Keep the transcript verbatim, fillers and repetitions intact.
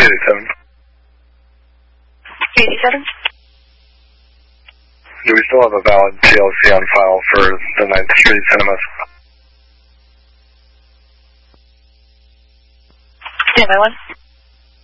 eighty-seven. eighty-seven? Do we still have a valid P L C on file for the ninth Street Cinemas? Stand by one.